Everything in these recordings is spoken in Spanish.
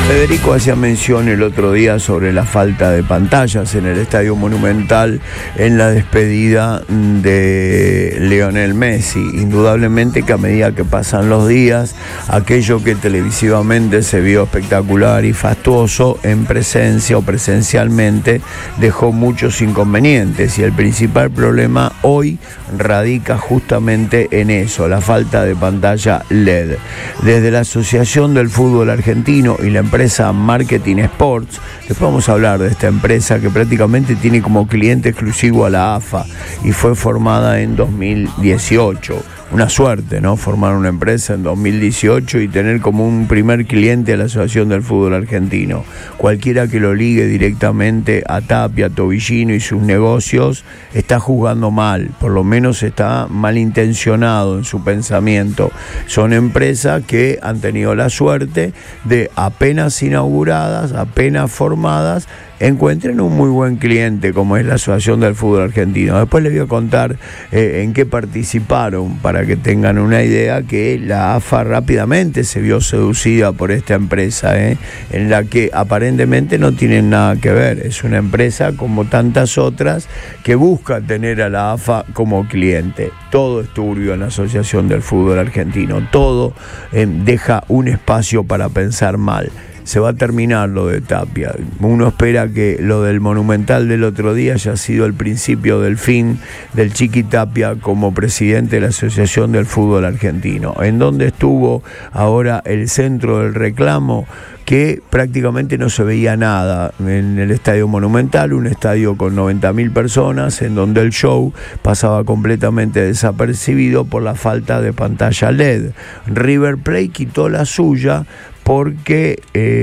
Federico hacía mención el otro día sobre la falta de pantallas en el Estadio Monumental en la despedida de Lionel Messi. Indudablemente que a medida que pasan los días, aquello que televisivamente se vio espectacular y fastuoso en presencia o presencialmente dejó muchos inconvenientes, y el principal problema hoy radica justamente en eso, la falta de pantalla LED. Desde la Asociación del Fútbol Argentino y la empresa Marketing Sports, después vamos a hablar de esta empresa que prácticamente tiene como cliente exclusivo a la AFA y fue formada en 2018. Una suerte, ¿no? Formar una empresa en 2018 y tener como un primer cliente a la Asociación del Fútbol Argentino. Cualquiera que lo ligue directamente a Tapia, Tobillino y sus negocios está jugando mal, por lo menos está malintencionado en su pensamiento. Son empresas que han tenido la suerte de, apenas inauguradas, apenas formadas, encuentren un muy buen cliente como es la Asociación del Fútbol Argentino. Después les voy a contar en qué participaron para que tengan una idea, que la AFA rápidamente se vio seducida por esta empresa, en la que aparentemente no tienen nada que ver. Es una empresa como tantas otras que busca tener a la AFA como cliente. Todo es turbio en la Asociación del Fútbol Argentino, todo deja un espacio para pensar mal. Se va a terminar lo de Tapia. Uno espera que lo del Monumental del otro día haya sido el principio del fin del Chiqui Tapia como presidente de la Asociación del Fútbol Argentino. En donde estuvo ahora el centro del reclamo, que prácticamente no se veía nada en el Estadio Monumental, un estadio con 90.000 personas, en donde el show pasaba completamente desapercibido por la falta de pantalla LED. River Plate quitó la suya porque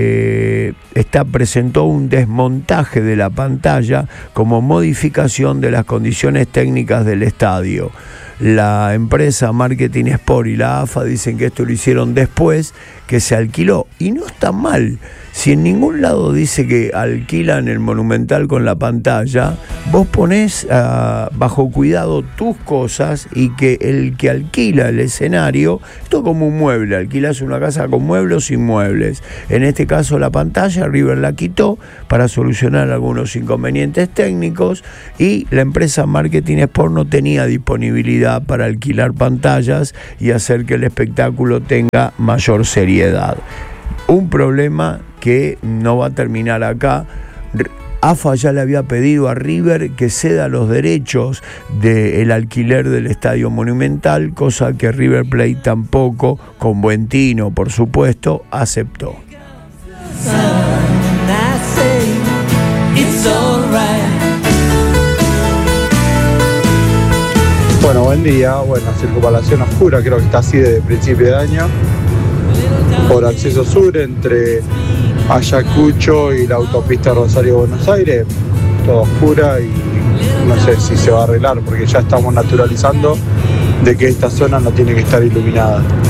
presentó un desmontaje de la pantalla como modificación de las condiciones técnicas del estadio. La empresa Marketing Sport y la AFA dicen que esto lo hicieron después que se alquiló, y no está mal. Si en ningún lado dice que alquilan el Monumental con la pantalla, vos ponés bajo cuidado tus cosas, y que el que alquila el escenario, esto como un mueble, alquilas una casa con muebles o sin muebles. En este caso la pantalla River la quitó para solucionar algunos inconvenientes técnicos, y la empresa Marketing Sport no tenía disponibilidad para alquilar pantallas y hacer que el espectáculo tenga mayor seriedad. Un problema que no va a terminar acá. AFA ya le había pedido a River que ceda los derechos del alquiler del Estadio Monumental, cosa que River Plate tampoco, con buen tino por supuesto, aceptó. Bueno, buen día. Bueno, circunvalación oscura, creo que está así desde principio de año. Por acceso sur entre Ayacucho y la autopista Rosario-Buenos Aires, todo oscura, y no sé si se va a arreglar, porque ya estamos naturalizando de que esta zona no tiene que estar iluminada.